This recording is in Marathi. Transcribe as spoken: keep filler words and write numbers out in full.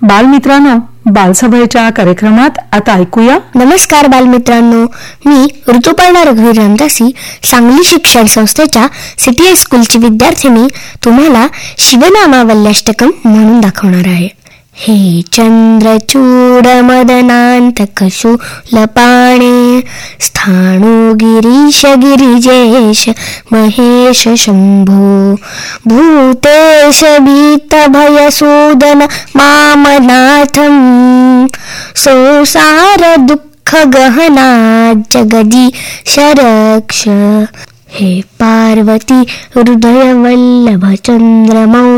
बालमित्रांनो, बालसभेच्या कार्यक्रमात आता ऐकूया. नमस्कार बालमित्रांनो, मी ऋतुपर्णा रघुवीर रामदासी, सांगली शिक्षण संस्थेच्या सिटी हायस्कूलची विद्यार्थिनी तुम्हाला शिवनामावल्याष्टकम म्हणून दाखवणार आहे. हे चंद्रचूड मदनांतक शूलपाणे, स्थाणु गिरीश गिरिजेश महेश शंभो, भूतेश भीत भयसूदन मामनाथम, संसार दुःख गहना जगदीश रक्ष. हे पार्वती हृदय वल्लभ चंद्रमौ